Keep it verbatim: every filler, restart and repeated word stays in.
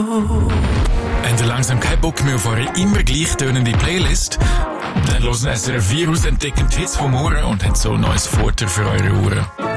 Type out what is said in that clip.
Habt ihr langsam keinen Bock mehr auf eure immer gleich tönende Playlist? Dann hören S R F vier aus, entdecken die Hits vom Ohren und haben so ein neues Futter für eure Ohren.